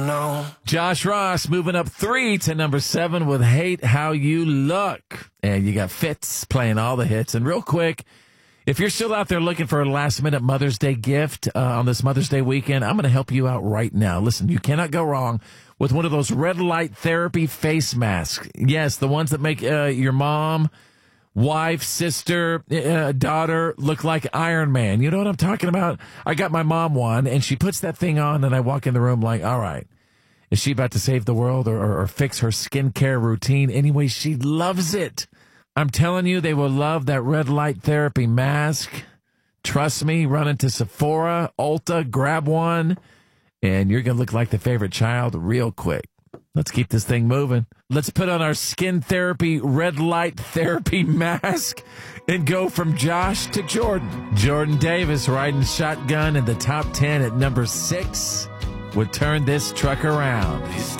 No. Josh Ross moving up 3 to number 7 with Hate How You Look. And you got Fitz playing all the hits. And real quick, if you're still out there looking for a last-minute Mother's Day gift on this Mother's Day weekend, I'm going to help you out right now. Listen, you cannot go wrong with one of those red light therapy face masks. Yes, the ones that make your mom, wife, sister, daughter look like Iron Man. You know what I'm talking about? I got my mom one, and she puts that thing on, and I walk in the room like, all right, is she about to save the world or fix her skincare routine? Anyway, she loves it. I'm telling you, they will love that red light therapy mask. Trust me, run into Sephora, Ulta, grab one, and you're going to look like the favorite child real quick. Let's keep this thing moving. Let's put on our skin therapy, red light therapy mask and go from Josh to Jordan. Jordan Davis riding shotgun in the top 10 at number 6 would turn this truck around.